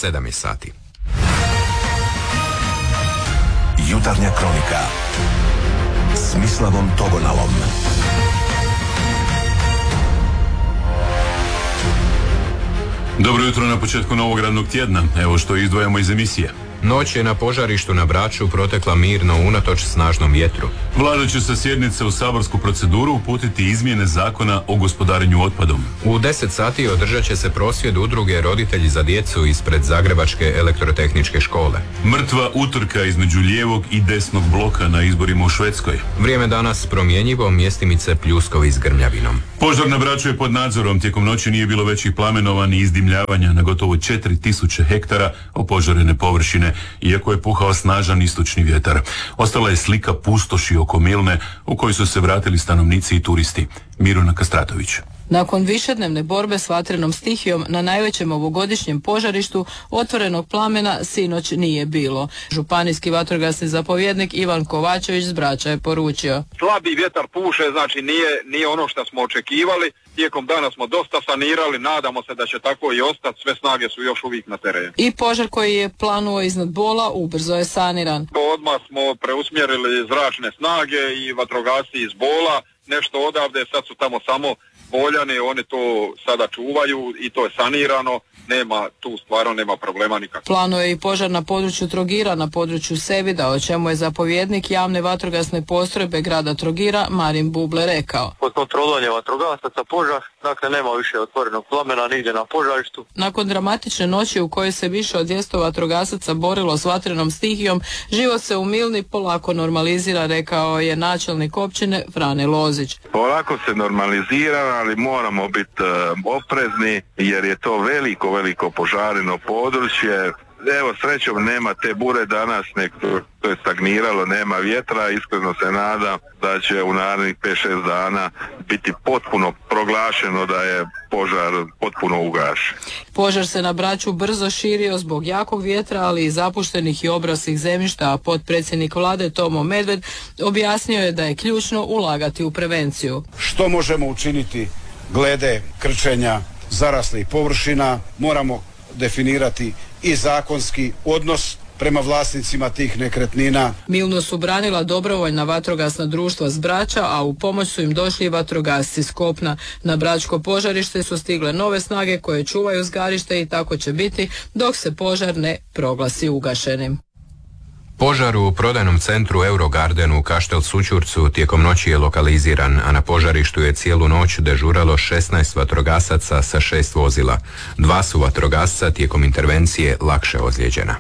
7 je sati. Jutarnja kronika s Mislavom Togonalom. Dobro jutro na početku novog radnog tjedna. Evo što izdvajamo iz emisije. Noć je na požarištu na Braču protekla mirno unatoč snažnom vjetru. Vlada će sa sjednice u saborsku proceduru uputiti izmjene zakona o gospodarenju otpadom. U 10 sati održat će se prosvjed udruge Roditelji za djecu ispred Zagrebačke elektrotehničke škole. Mrtva utrka između lijevog i desnog bloka na izborima u Švedskoj. Vrijeme danas promjenjivo, mjestimice pljuskovi s grmljavinom. Požar na Braču je pod nadzorom. Tijekom noći nije bilo većih plamenova ni izdimljavanja na gotovo 4000 hektara opožarene površine, iako je puhao snažan istočni vjetar. Ostala je slika pustoši oko Milne u kojoj su se vratili stanovnici i turisti. Miruna Kastratović. Nakon višednevne borbe s vatrenom stihijom na najvećem ovogodišnjem požarištu otvorenog plamena sinoć nije bilo. Županijski vatrogasni zapovjednik Ivan Kovačević s Brača je poručio: slabi vjetar puše, znači nije ono što smo očekivali. Tijekom dana smo dosta sanirali, nadamo se da će tako i ostati, sve snage su još uvijek na terenu. I požar koji je planuo iznad Bola ubrzo je saniran. Odmah smo preusmjerili zračne snage i vatrogasci iz Bola, nešto odavde, sad su tamo samo Boljani, oni to sada čuvaju i to je sanirano, tu stvarno nema problema nikakvog. Planuje i požar na području Trogira, na području Sevida, o čemu je zapovjednik javne vatrogasne postrojbe grada Trogira Marin Buble rekao: pod kontrolom je vatrogasaca požar, dakle nema više otvorenog plamena nigdje na požarištu. Nakon dramatične noći u kojoj se više od 200 vatrogasaca borilo s vatrenom stihijom, život se u Milni polako normalizira, rekao je načelnik općine Frane Lozić. Polako se normalizira, ali moramo biti oprezni jer je to veliko požareno područje. Evo, srećom nema te bure danas, to je stagniralo, nema vjetra. Iskreno se nadam da će u narednih 5-6 dana biti potpuno proglašeno da je požar potpuno ugašen. Požar se na Braču brzo širio zbog jakog vjetra, ali i zapuštenih i obraslih zemljišta, a potpredsjednik vlade Tomo Medved objasnio je da je ključno ulagati u prevenciju. Što možemo učiniti glede krčenja zaraslih površina? Moramo definirati i zakonski odnos prema vlasnicima tih nekretnina. Milnu su branila dobrovoljna vatrogasna društva s Brača, a u pomoć su im došli i vatrogasci s kopna. Na bračko požarište su stigle nove snage koje čuvaju zgarište i tako će biti dok se požar ne proglasi ugašenim. Požar u prodajnom centru Eurogarden u Kaštel Sućurcu tijekom noći je lokaliziran, a na požarištu je cijelu noć dežuralo 16 vatrogasaca sa 6 vozila. 2 su vatrogasca tijekom intervencije lakše ozlijeđena.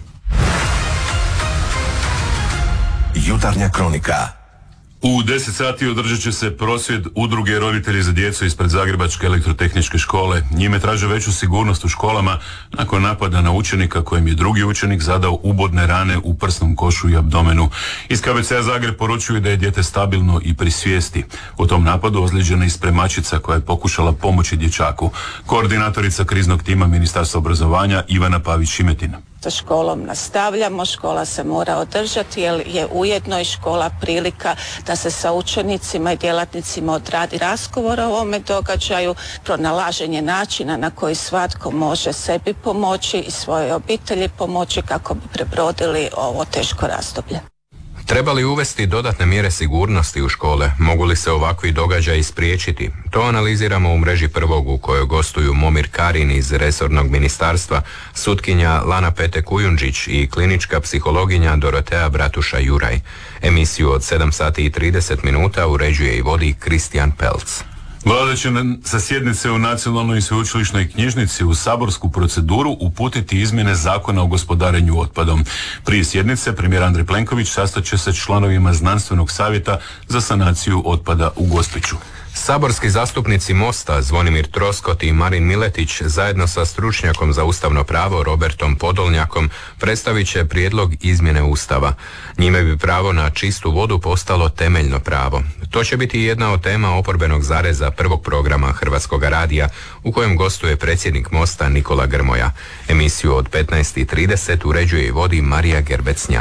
Jutarnja kronika. U 10 sati održat će se prosvjed udruge Roditelji za djecu ispred Zagrebačke elektrotehničke škole. Njime traže veću sigurnost u školama nakon napada na učenika kojem je drugi učenik zadao ubodne rane u prsnom košu i abdomenu. Iz KBC-a Zagreb poručuju da je dijete stabilno i pri svijesti. U tom napadu ozlijeđena i spremačica koja je pokušala pomoći dječaku. Koordinatorica kriznog tima Ministarstva obrazovanja Ivana Pavić-Šimetin. Sa školom nastavljamo, škola se mora održati jer je ujedno i škola prilika da se sa učenicima i djelatnicima odradi razgovor o ovome događaju, pronalaženje načina na koji svatko može sebi pomoći i svojoj obitelji pomoći kako bi prebrodili ovo teško razdoblje. Treba li uvesti dodatne mjere sigurnosti u škole? Mogu li se ovakvi događaji spriječiti? To analiziramo u mreži Prvog u kojoj gostuju Momir Karin iz resornog ministarstva, sutkinja Lana Pete Kujundžić i klinička psihologinja Dorotea Bratuša-Juraj. Emisiju od 7 sati i 30 minuta uređuje i vodi Kristijan Pelc. Vlada će sa sjednice u Nacionalnoj i sveučilišnoj knjižnici u saborsku proceduru uputiti izmjene zakona o gospodarenju otpadom. Prije sjednice premijer Andrej Plenković sastaće se s članovima znanstvenog savjeta za sanaciju otpada u Gospiću. Saborski zastupnici Mosta Zvonimir Troskot i Marin Miletić zajedno sa stručnjakom za ustavno pravo Robertom Podolnjakom predstavit će prijedlog izmjene Ustava. Njime bi pravo na čistu vodu postalo temeljno pravo. To će biti jedna od tema oporbenog zareza prvog programa Hrvatskoga radija u kojem gostuje predsjednik Mosta Nikola Grmoja. Emisiju od 15:30 uređuje i vodi Marija Gerbec-Njavro.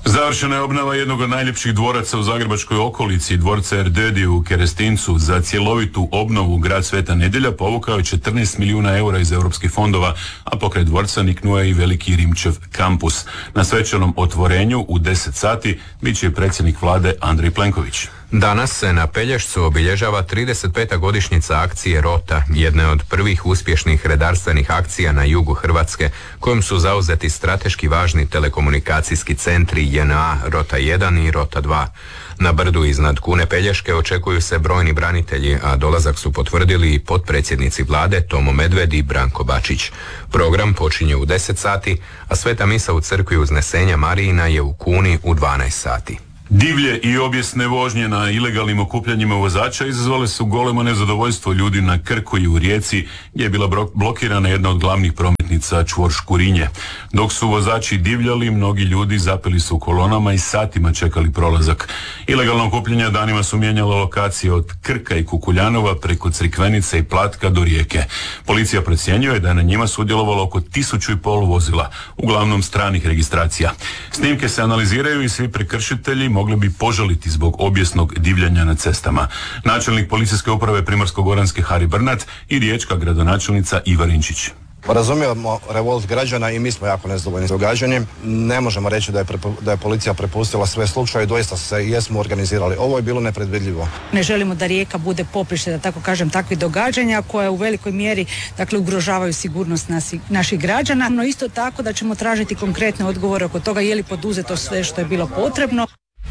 Završena je obnova jednog od najljepših dvoraca u zagrebačkoj okolici, dvorca Erdödy u Kerestincu. Za cjelovitu obnovu grad Sveta Nedjelja povukao je 14 milijuna eura iz europskih fondova, a pokraj dvorca niknuo je i veliki Rimčev kampus. Na svečanom otvorenju u 10 sati bit će i predsjednik vlade Andrej Plenković. Danas se na Pelješcu obilježava 35. godišnjica akcije Rota, jedne od prvih uspješnih redarstvenih akcija na jugu Hrvatske, kojom su zauzeti strateški važni telekomunikacijski centri JNA Rota 1 i Rota 2. Na brdu iznad Kune Pelješke očekuju se brojni branitelji, a dolazak su potvrdili i potpredsjednici vlade Tomo Medved i Branko Bačić. Program počinje u 10 sati, a sveta misa u crkvi Uznesenja Marijina je u Kuni u 12 sati. Divlje i objesne vožnje na ilegalnim okupljanjima vozača izazvale su golemo nezadovoljstvo ljudi na Krku i u Rijeci, gdje je bila blokirana jedna od glavnih prometnica čvor Škurinje. Dok su vozači divljali, mnogi ljudi zapeli su u kolonama i satima čekali prolazak. Ilegalna okupljanja danima su mijenjala lokacije od Krka i Kukuljanova preko Crikvenice i Platka do Rijeke. Policija procjenjuje da je na njima sudjelovalo oko 1500 vozila, uglavnom stranih registracija. Snimke se analiziraju i svi prekršitelji mogli bi požaliti zbog objesnog divljanja na cestama. Načelnik policijske uprave Primorsko-goranske Hari Brnat i riječka gradonačelnica Iva Rinčić. Razumijemo revolt građana i mi smo jako nezadovoljni s događanjem. Ne možemo reći da je policija prepustila sve slučaje, doista se jesmo organizirali. Ovo je bilo nepredvidljivo. Ne želimo da Rijeka bude poprište, da tako kažem, takvih događanja koje u velikoj mjeri ugrožavaju sigurnost naših građana. No isto tako da ćemo tražiti konkretne odgovore oko toga je li poduzeto sve što je bilo potrebno.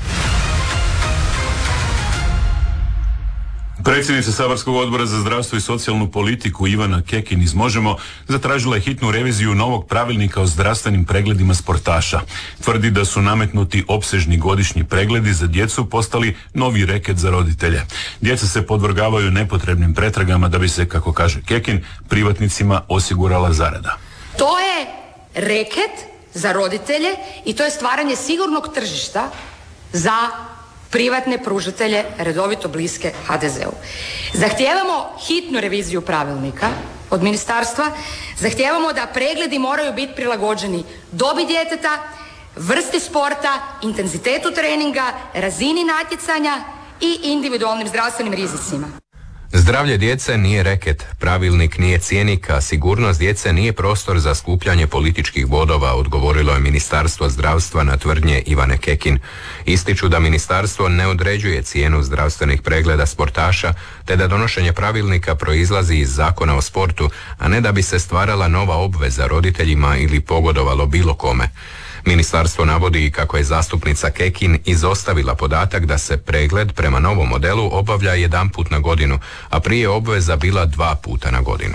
Predsjednica Saborskog odbora za zdravstvo i socijalnu politiku Ivana Kekin iz Možemo zatražila je hitnu reviziju novog pravilnika o zdravstvenim pregledima sportaša. Tvrdi da su nametnuti opsežni godišnji pregledi za djecu postali novi reket za roditelje. Djeca se podvrgavaju nepotrebnim pretragama da bi se, kako kaže Kekin, privatnicima osigurala zarada. To je reket za roditelje i to je stvaranje sigurnog tržišta za privatne pružatelje redovito bliske HDZ-u. Zahtijevamo hitnu reviziju pravilnika od ministarstva, zahtijevamo da pregledi moraju biti prilagođeni dobi djeteta, vrsti sporta, intenzitetu treninga, razini natjecanja i individualnim zdravstvenim rizicima. Zdravlje djece nije reket, pravilnik nije cjenik, a sigurnost djece nije prostor za skupljanje političkih bodova, odgovorilo je Ministarstvo zdravstva na tvrdnje Ivane Kekin. Ističu da ministarstvo ne određuje cijenu zdravstvenih pregleda sportaša, te da donošenje pravilnika proizlazi iz Zakona o sportu, a ne da bi se stvarala nova obveza roditeljima ili pogodovalo bilo kome. Ministarstvo navodi i kako je zastupnica Kekin izostavila podatak da se pregled prema novom modelu obavlja 1 put na godinu, a prije obveza bila 2 puta na godinu.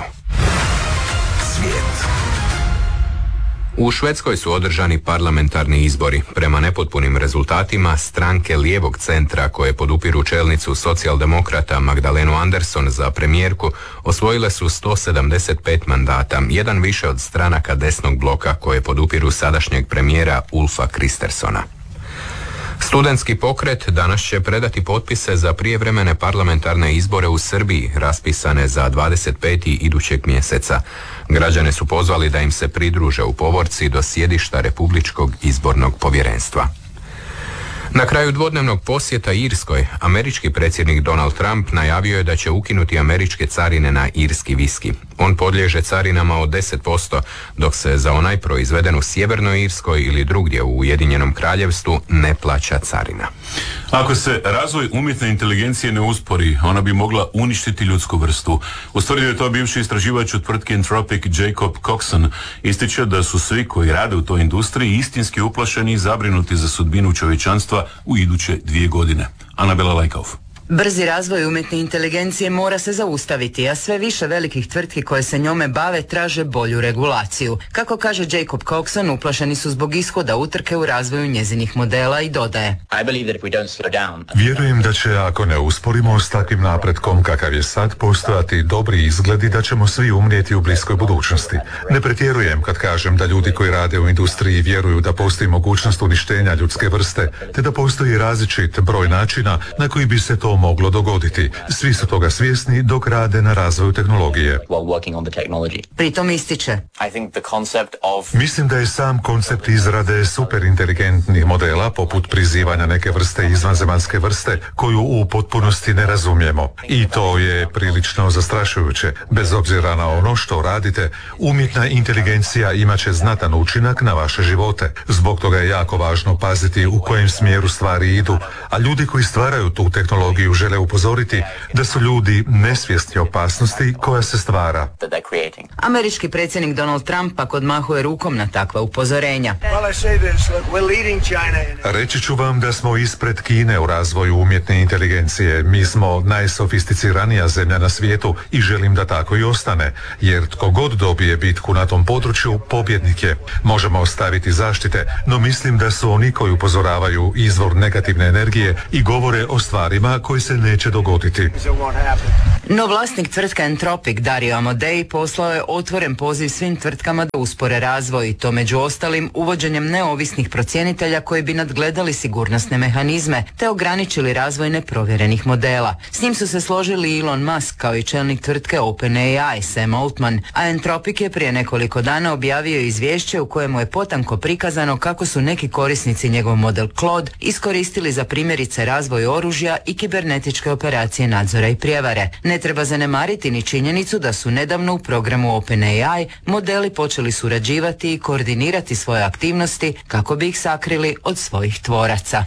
Svijet. U Švedskoj su održani parlamentarni izbori. Prema nepotpunim rezultatima, stranke lijevog centra koje podupiru čelnicu socijaldemokrata Magdalenu Andersson za premijerku osvojile su 175 mandata, jedan više od stranaka desnog bloka koje podupiru sadašnjeg premijera Ulfa Kristerssona. Studentski pokret danas će predati potpise za prijevremene parlamentarne izbore u Srbiji, raspisane za 25. idućeg mjeseca. Građane su pozvali da im se pridruže u povorci do sjedišta Republičkog izbornog povjerenstva. Na kraju dvodnevnog posjeta Irskoj, američki predsjednik Donald Trump najavio je da će ukinuti američke carine na irski viski. On podliježe carinama od 10%, dok se za onaj proizveden u Sjevernoj Irskoj ili drugdje u Ujedinjenom Kraljevstvu ne plaća carina. Ako se razvoj umjetne inteligencije ne uspori, ona bi mogla uništiti ljudsku vrstu. Ustvrdio je to bivši istraživač u tvrtki Anthropic Jacob Coxon. Ističe da su svi koji rade u toj industriji istinski uplašeni i zabrinuti za sudbinu čovječanstva u iduće 2 godine. Anabela Lajkauf. Brzi razvoj umjetne inteligencije mora se zaustaviti, a sve više velikih tvrtki koje se njome bave traže bolju regulaciju. Kako kaže Jacob Coxon, uplašeni su zbog ishoda utrke u razvoju njezinih modela i dodaje: Vjerujem da će, ako ne usporimo s takvim napretkom kakav je sad, postojati dobri izgledi da ćemo svi umrijeti u bliskoj budućnosti. Ne pretjerujem kad kažem da ljudi koji rade u industriji vjeruju da postoji mogućnost uništenja ljudske vrste, te da postoji različit broj načina na koji bi se to to moglo dogoditi. Svi su toga svjesni dok rade na razvoju tehnologije. Pritom ističe: Mislim da je sam koncept izrade superinteligentnih modela, poput prizivanja neke vrste izvanzemaljske vrste, koju u potpunosti ne razumijemo. I to je prilično zastrašujuće. Bez obzira na ono što radite, umjetna inteligencija imat će znatan učinak na vaše živote. Zbog toga je jako važno paziti u kojem smjeru stvari idu, a ljudi koji stvaraju tu tehnologiju žele upozoriti da su ljudi nesvjesni opasnosti koja se stvara. Američki predsjednik Donald Trump pak odmahuje rukom na takva upozorenja. Reći ću vam da smo ispred Kine u razvoju umjetne inteligencije. Mi smo najsofisticiranija zemlja na svijetu i želim da tako i ostane, jer tko god dobije bitku na tom području, pobjednik je. Možemo ostaviti zaštite, no mislim da su oni koji upozoravaju izvor negativne energije i govore o stvarima koji se neće dogoditi. No vlasnik tvrtka Entropic, Dario Amodei, poslao je otvoren poziv svim tvrtkama da uspore razvoj, i to među ostalim uvođenjem neovisnih procjenitelja koji bi nadgledali sigurnosne mehanizme te ograničili razvoj neprovjerenih modela. S njim su se složili Elon Musk kao i čelnik tvrtke OpenAI Sam Altman, a Entropic je prije nekoliko dana objavio izvješće u kojemu je potanko prikazano kako su neki korisnici njegov model Claude iskoristili za primjerice razvoj oružja i kibernetičke operacije nadzora i prijevare. Ne treba zanemariti ni činjenicu da su nedavno u programu OpenAI modeli počeli surađivati i koordinirati svoje aktivnosti kako bi ih sakrili od svojih tvoraca.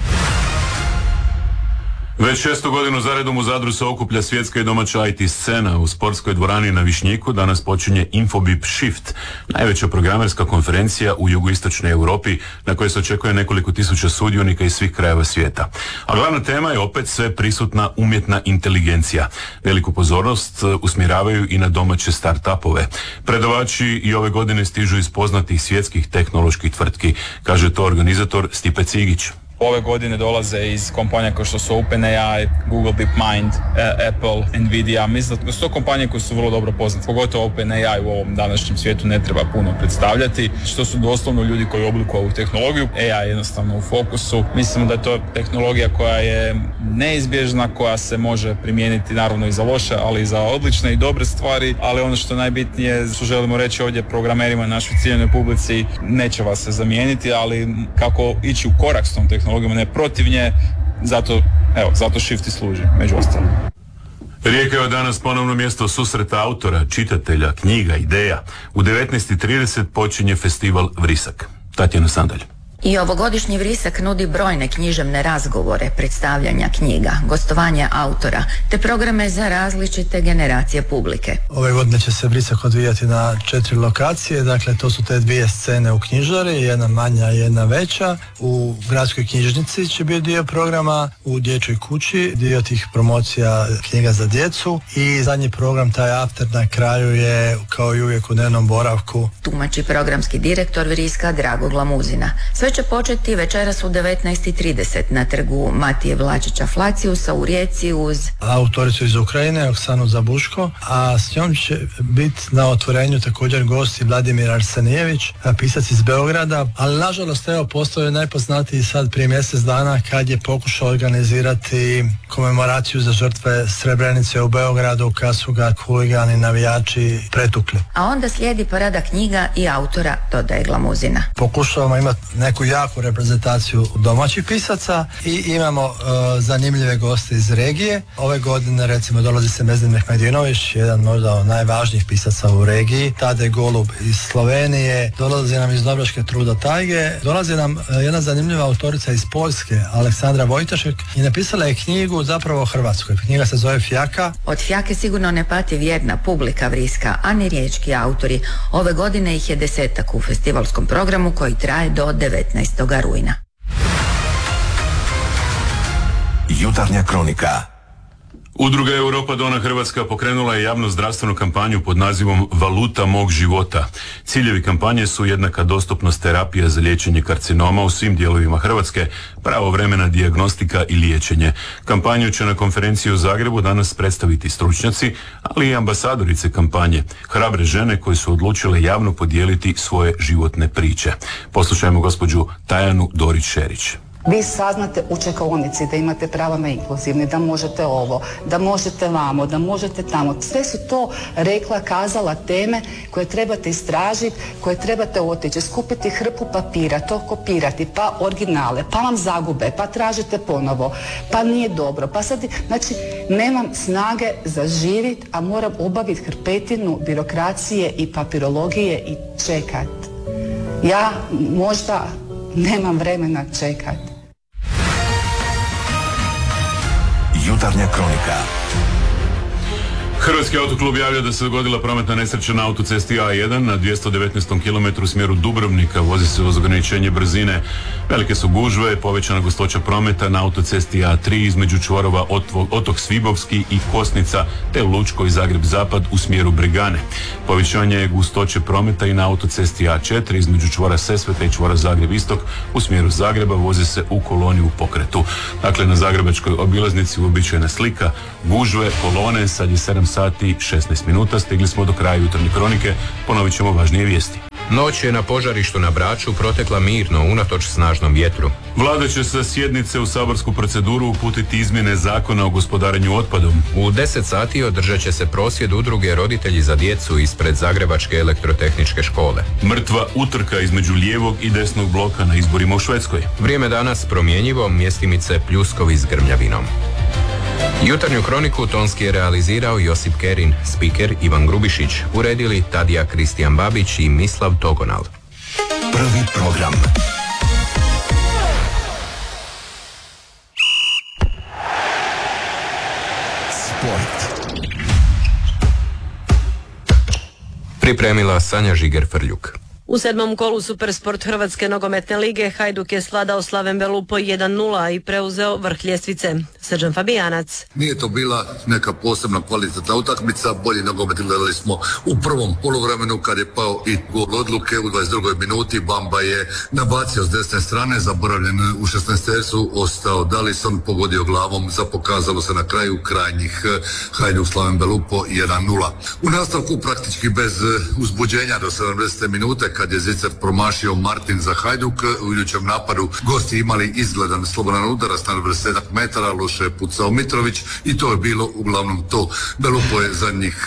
Već 6. godinu zaredom u Zadru se okuplja svjetska i domaća IT scena. U sportskoj dvorani na Višnjiku danas počinje Infobip Shift, najveća programerska konferencija u jugoistočnoj Europi na kojoj se očekuje nekoliko tisuća sudionika iz svih krajeva svijeta. A glavna tema je opet sve prisutna umjetna inteligencija. Veliku pozornost usmjeravaju i na domaće start-upove. Predavači i ove godine stižu iz poznatih svjetskih tehnoloških tvrtki, kaže to organizator Stipe Cigić. Ove godine dolaze iz kompanija kao što su OpenAI, Google DeepMind, Apple, Nvidia. Mislim da su to kompanije koje su vrlo dobro poznate. Pogotovo OpenAI u ovom današnjem svijetu ne treba puno predstavljati. Što su doslovno ljudi koji oblikuju ovu tehnologiju. AI je jednostavno u fokusu. Mislimo da je to tehnologija koja je neizbježna, koja se može primijeniti naravno i za loše, ali i za odlične i dobre stvari. Ali ono što je najbitnije, što želimo reći ovdje programerima, našoj ciljanoj publici, neće vas se zamijeniti, ali kako ići u korak s tom tehnologijom, ne protiv nje, zato Shift i služi, među ostalim. Rijeka je danas ponovno mjesto susreta autora, čitatelja, knjiga, ideja. U 19:30 počinje festival Vrisak. Tatjana Sandalj. I ovogodišnji Vrisak nudi brojne književne razgovore, predstavljanja knjiga, gostovanja autora, te programe za različite generacije publike. Ove godine će se Vrisak odvijati na 4 lokacije, dakle to su te 2 scene u knjižari, jedna manja i jedna veća. U gradskoj knjižnici će biti dio programa, u dječjoj kući dio tih promocija knjiga za djecu i zadnji program, taj after na kraju je kao i uvijek u dnevnom boravku. Tumači programski direktor Vriska Drago Glamuzina. Sve će početi večeras u 19:30 na trgu Matije Vlačića Flaciusa u Rijeci uz autoricu iz Ukrajine, Oksanu Zabuško, a s njom će biti na otvorenju također gosti Vladimir Arsenijević, pisac iz Beograda, ali nažalost postao je najpoznatiji sad prije mjesec dana kad je pokušao organizirati komemoraciju za žrtve Srebrenice u Beogradu kad su ga huligani navijači pretukli. A onda slijedi parada knjiga i autora, dodaje Glamuzina. Pokušavamo imati neku jaku reprezentaciju domaćih pisaca i imamo zanimljive goste iz regije. Ove godine recimo dolazi se Mezdin Mehmedinović, jedan možda od najvažnijih pisaca u regiji, Tadej Golub iz Slovenije, dolazi nam iz Dubrovačke Trudo Tajge, dolazi nam jedna zanimljiva autorica iz Poljske, Aleksandra Vojtašek, i napisala je knjigu zapravo o Hrvatskoj. Knjiga se zove Fjaka. Od Fjake sigurno ne pati vjerna publika Vriska, a ni riječki autori. Ove godine ih je 10-ak u festivalskom programu koji traje do 19. rujna. Jutarnja kronika. Udruga Europa Dona Hrvatska pokrenula je javnu zdravstvenu kampanju pod nazivom Valuta mog života. Ciljevi kampanje su jednaka dostupnost terapija za liječenje karcinoma u svim dijelovima Hrvatske, pravovremena dijagnostika i liječenje. Kampanju će na konferenciji u Zagrebu danas predstaviti stručnjaci, ali i ambasadorice kampanje, hrabre žene koje su odlučile javno podijeliti svoje životne priče. Poslušajmo gospođu Tajanu Dorić-Šerić. Vi saznate u čekaonici da imate pravo na inkluzivni, da možete ovo, da možete vamo, da možete tamo. Sve su to rekla, kazala teme koje trebate istražiti, koje trebate otići, skupiti hrpu papira, to kopirati, pa originale, pa vam zagube, pa tražite ponovo, pa nije dobro, pa sad, znači, nemam snage za živit, a moram obaviti hrpetinu birokracije i papirologije i čekat. Ja možda nemam vremena čekat. Jutarnja kronika. Hrvatski autoklub javlja da se dogodila prometna nesreća na autocesti A1 na 219. km u smjeru Dubrovnika. Vozi se uz ograničenje brzine. Velike su gužve, povećana gustoća prometa na autocesti A3 između čvorova Otok Svibovski i Kosnica te Lučko i Zagreb-Zapad u smjeru Bregane. Povećanje je gustoće prometa i na autocesti A4 između čvora Sesvete i čvora Zagreb-Istok u smjeru Zagreba. Vozi se u koloni u pokretu. Dakle, na zagrebačkoj obilaznici uobičajena slika, gužve, kolone, sad je 7 sati 16 minuta, stigli smo do kraja jutarnje kronike, ponovit ćemo važnije vijesti. Noć je na požarištu na Braču protekla mirno, unatoč snažnom vjetru. Vlada će sa sjednice u saborsku proceduru uputiti izmjene zakona o gospodarenju otpadom. U 10 sati održat će se prosvjed udruge Roditelji za djecu ispred Zagrebačke elektrotehničke škole. Mrtva utrka između lijevog i desnog bloka na izborima u Švedskoj. Vrijeme danas promjenjivo, mjestimice pljuskovi s grmljavinom. Jutarnju kroniku tonski je realizirao Josip Kerin, spiker Ivan Grubišić, uredili Tadija Kristijan Babić i Mislav Togonal. Prvi program. Sport. Pripremila Sanja Žiger-Frljuk. U 7. kolu Supersport Hrvatske nogometne lige Hajduk je svladao Slaven Belupo 1-0 i preuzeo vrh ljestvice. Srđan Fabijanac. Nije to bila neka posebna kvalitetna utakmica, bolji nogomet gledali smo u prvom poluvremenu kad je pao i gol odluke u 22. minuti. Bamba je nabacio s desne strane, zaboravljen u 16. ostao Dalison, pogodio glavom, pokazalo se na kraju krajnjih Hajduk Slaven Belupo 1-0. U nastavku praktički bez uzbuđenja do 70. minute kad je Zicer promašio Martin za Hajduk, u idućem napadu gosti imali izgledan slobodan udarac na 20 metara, loše je pucao Mitrović i to je bilo uglavnom to. Belupo je zadnjih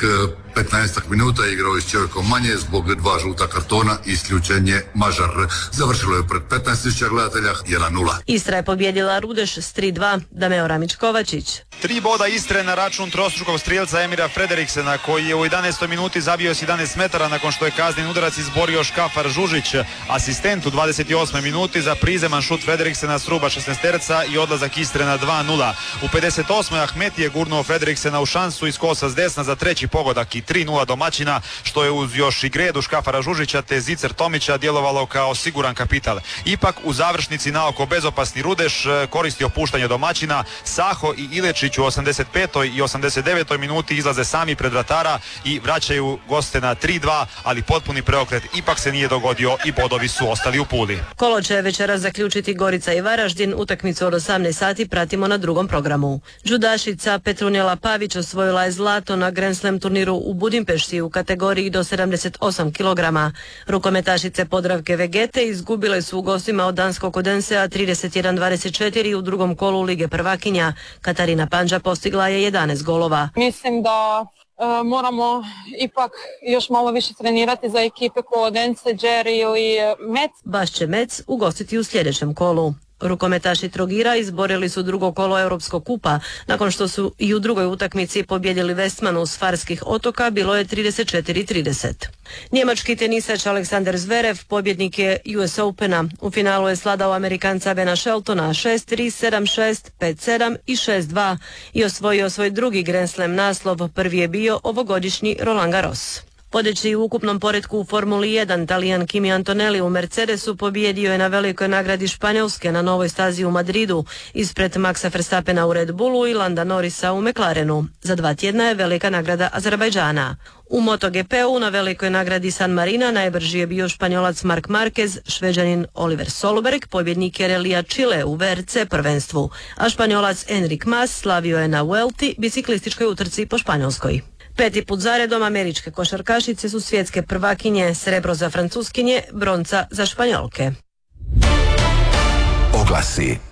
15 minuta igrao s čovjekom manje zbog 2 žuta kartona, isključen je Mažar. Završilo je pred 15.000 gledatelja 1-0. Istra je pobjedila Rudeš s 3-2, Dameo Ramić-Kovačić. 3 boda Istre na račun trostručkog strijelca Emira Frederiksena koji je u 11. minuti zabio s 11 metara nakon što je kazneni udarac izborio Škafar Žužić. Asistent u 28. minuti za prizeman šut Frederiksena s ruba 16-terca i odlazak Istre na 2-0. U 58. Ahmet je gurnuo Frederiksena u šansu iz kosa s desna za treći pogodak i 3-0 domaćina, što je uz još i gredu Škafara Žužića te Zicer Tomića djelovalo kao siguran kapital. Ipak u završnici naoko bezopasni Rudeš koristi opuštanje domaćina. Saho i Ilečić u 85. i 89. minuti izlaze sami pred vratara i vraćaju goste na 3-2, ali potpuni preokret ipak se nije dogodio i bodovi su ostali u Puli. Kolo će večeras zaključiti Gorica i Varaždin, utakmicu od 18 sati pratimo na drugom programu. Džudašica Petrunjela Pavić osvojila je zlato na Grand Slam turniru u Budimpešti u kategoriji do 78 kg. Rukometašice Podravke Vegete izgubile su u gostima od danskog Odensea 31-24 u drugom kolu Lige prvakinja. Katarina Panđa postigla je 11 golova. Mislim da moramo ipak još malo više trenirati za ekipe kao Odense, Jerry ili Mec. Baš će Mec ugostiti u sljedećem kolu. Rukometaši Trogira izborili su drugo kolo Europskog kupa. Nakon što su i u drugoj utakmici pobjedili Westmanu s Farskih otoka, bilo je 34-30. Njemački tenisač Aleksander Zverev pobjednik je US Opena. U finalu je sladao Amerikanca Bena Sheltona 6-3, 7-6, 5-7 i 6-2 i osvojio svoj drugi Grand Slam naslov. Prvi je bio ovogodišnji Roland Garros. Vodeći u ukupnom poretku u Formuli 1, Talijan Kimi Antonelli u Mercedesu pobijedio je na velikoj nagradi Španjolske na novoj stazi u Madridu, ispred Maxa Verstappena u Red Bullu i Landa Norrisa u McLarenu. Za 2 tjedna je velika nagrada Azerbajdžana. U MotoGP-u na velikoj nagradi San Marina najbrži je bio Španjolac Marc Marquez, Šveđanin Oliver Solberg, pobjednik je Relija Chile u VRC prvenstvu, a Španjolac Enric Mas slavio je na Vuelti, biciklističkoj utrci po Španjolskoj. 5. put zaredom američke košarkašice su svjetske prvakinje, srebro za Francuskinje, bronca za Španjolke. Oglasi.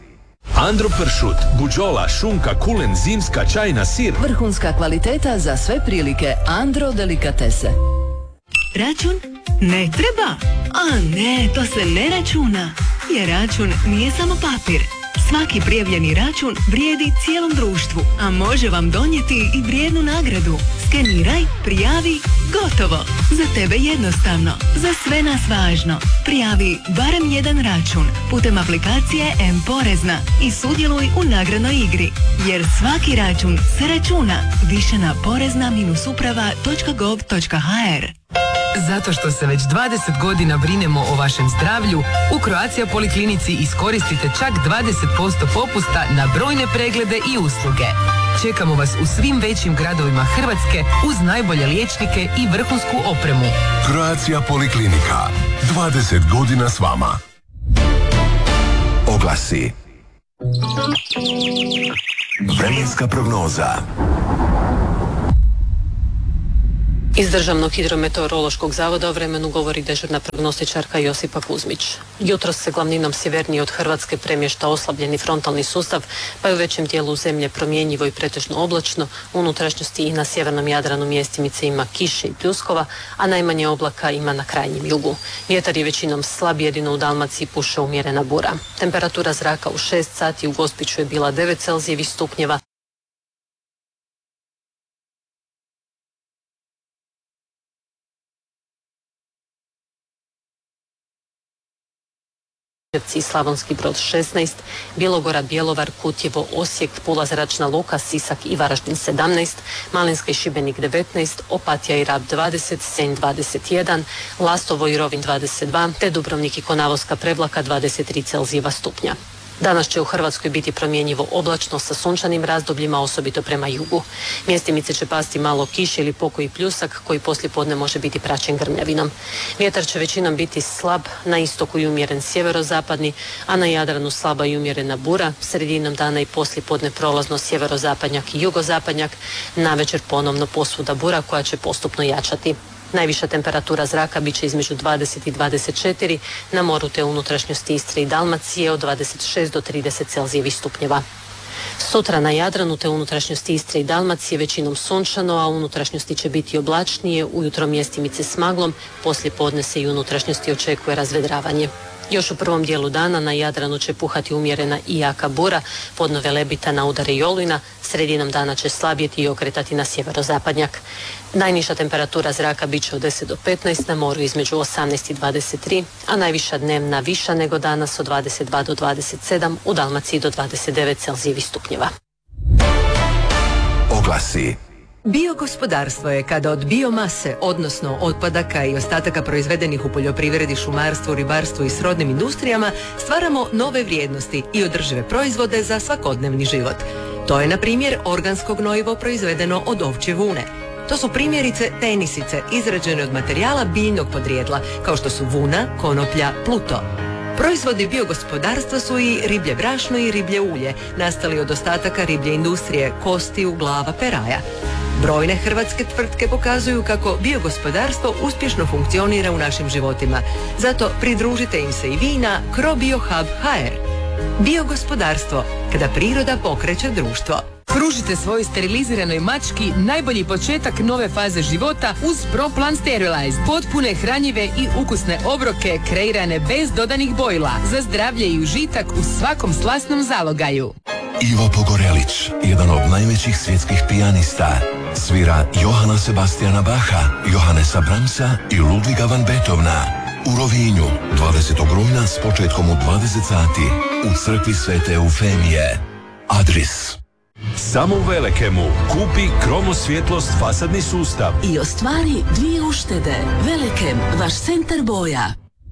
Andro pršut, buđola, šunka, kulen, zimska, čajna, sir. Vrhunska kvaliteta za sve prilike. Andro delikatese. Račun? Ne treba? A ne, to se ne računa. Jer račun nije samo papir. Svaki prijavljeni račun vrijedi cijelom društvu, a može vam donijeti i vrijednu nagradu. Skeniraj, prijavi, gotovo. Za tebe jednostavno, za sve nas važno. Prijavi barem jedan račun putem aplikacije M-Porezna i sudjeluj u nagradnoj igri. Jer svaki račun se računa. Više na porezna-uprava.gov.hr. Zato što se već 20 godina brinemo o vašem zdravlju, u Croatia Poliklinici iskoristite čak 20% popusta na brojne preglede i usluge. Čekamo vas u svim većim gradovima Hrvatske uz najbolje liječnike i vrhunsku opremu. Croatia Poliklinika. 20 godina s vama. Oglasi. Vremenska prognoza. Iz Državnog hidrometeorološkog zavoda o vremenu govori dežurna prognostičarka Josipa Kuzmić. Jutros se glavninom sjevernije od Hrvatske premješta oslabljeni frontalni sustav, pa je u većem dijelu zemlje promjenjivo i pretežno oblačno. U unutrašnjosti i na sjevernom Jadranu mjestimice ima kiše i pljuskova, a najmanje oblaka ima na krajnjem jugu. Vjetar je većinom slab, jedino u Dalmaciji puše umjerena bura. Temperatura zraka u 6 sati u Gospiću je bila 9 Celzijevih stupnjeva, i Slavonski Brod 16, Bilogora, Bjelovar, Kutjevo, Osijek, Pula, Zračna luka, Sisak i Varaždin 17, Malinska i Šibenik 19, Opatija i Rab 20, Senj 21, Lastovo i Rovinj 22, te Dubrovnik i Konavoska Prevlaka 23 Celzijeva stupnja. Danas će u Hrvatskoj biti promjenjivo oblačno sa sunčanim razdobljima, osobito prema jugu. Mjestimice će pasti malo kiše ili pokoji pljusak koji poslijepodne može biti praćen grmljavinom. Vjetar će većinom biti slab, na istoku i umjeren sjeverozapadni, a na Jadranu slaba i umjerena bura, sredinom dana i poslijepodne prolazno sjeverozapadnjak i jugozapadnjak, navečer ponovno posvuda bura koja će postupno jačati. Najviša temperatura zraka bit će između 20 i 24, na moru te unutrašnjosti Istre i Dalmacije od 26 do 30 Celzijevih stupnjeva. Sutra na Jadranu te unutrašnjosti Istre i Dalmacije većinom sunčano, a u unutrašnjosti će biti oblačnije, ujutro mjestimice s maglom, poslije podne se i unutrašnjosti očekuje razvedravanje. Još u prvom dijelu dana na Jadranu će puhati umjerena i jaka bura, podno Velebita na udare i olujna, sredinom dana će slabjeti i okretati na sjeverozapadnjak. Najniža temperatura zraka bit će od 10 do 15, na moru između 18 i 23, a najviša dnevna viša nego danas od 22 do 27, u Dalmaciji do 29 Celzijevih stupnjeva. Oglasi. Biogospodarstvo je kada od biomase, odnosno otpadaka i ostataka proizvedenih u poljoprivredi, šumarstvu, ribarstvu i srodnim industrijama, stvaramo nove vrijednosti i održive proizvode za svakodnevni život. To je, na primjer, organsko gnojivo proizvedeno od ovčje vune. To su primjerice tenisice izrađene od materijala biljnog podrijetla, kao što su vuna, konoplja, pluto. Proizvodi biogospodarstva su i riblje brašno i riblje ulje, nastali od ostataka riblje industrije, kostiju, glava, peraja. Brojne hrvatske tvrtke pokazuju kako biogospodarstvo uspješno funkcionira u našim životima. Zato pridružite im se i vi na CroBioHub.hr. Biogospodarstvo, kada priroda pokreće društvo. Pružite svojoj steriliziranoj mački najbolji početak nove faze života uz ProPlan Sterilized. Potpune, hranjive i ukusne obroke kreirane bez dodanih bojila za zdravlje i užitak u svakom slasnom zalogaju. Ivo Pogorelić, jedan od najvećih svjetskih pijanista, svira Johana Sebastiana Bacha, Johannesa Brahmsa i Ludviga van Beethovena. U Rovinju, 20. rujna s početkom u 20 sati, u crkvi Svete Eufemije. Adris. Samo u Velekemu kupi kromosvjetlost fasadni sustav I ostvari 2 uštede. Velekem, vaš centar boja.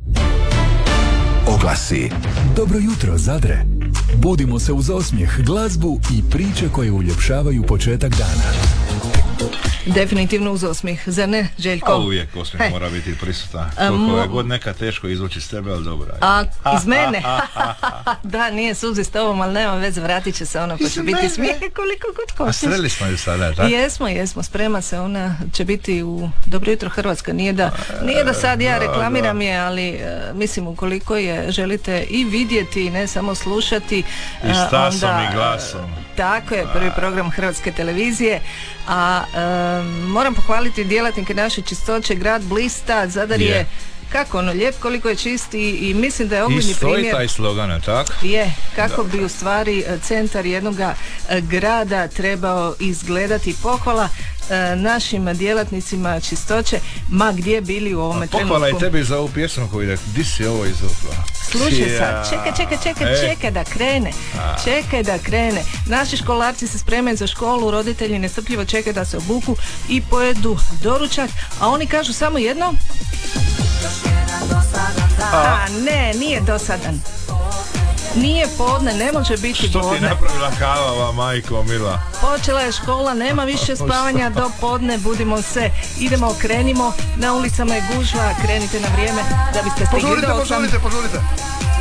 Oglasi. Dobro jutro, Zadre. Budimo se uz osmijeh, glazbu i priče koje uljepšavaju početak dana. Definitivno uz osmih, zar ne, Željko? A uvijek osmih mora biti prisutan. Koliko je god neka teško izvući s tebe, ali dobro. A iz mene? Da, nije suzi s tobom, ali nema veze, vratit će se ona pa će biti smijeh koliko god hoćeš. A sreli smo ju sada, tako? Jesmo, sprema se, ona će biti u Dobro jutro Hrvatska, nije da sad ja reklamiram je, ali mislim ukoliko je želite i vidjeti, ne samo slušati. I stasom i glasom. Tako je, prvi program Hrvatske televizije, a moram pohvaliti djelatnike naše čistoće, grad blista, Zadar je kako lijep, koliko je čisti i mislim da je ogledni primjer. I stoji taj slogan, tako? Je, kako bi u stvari centar jednog grada trebao izgledati. Pohvala našim djelatnicima čistoće, ma gdje bili u ovome trenutku. Pohvala i tebi za ovu pjesmu koju ide, di si ovo izvukla? Slušaj sad, čekaj da krene. Naši školarci se spremaju za školu, roditelji nestrpljivo čekaju da se obuku i pojedu doručak, a oni kažu samo jedno. Ne, nije dosadan. Nije podne, ne može biti podne. Što ti napravila kava, majko mila? Počela je škola, nema više spavanja do podne, budimo se, idemo, krenimo, na ulicama je gužva, krenite na vrijeme da biste stigli do 8. Požurite.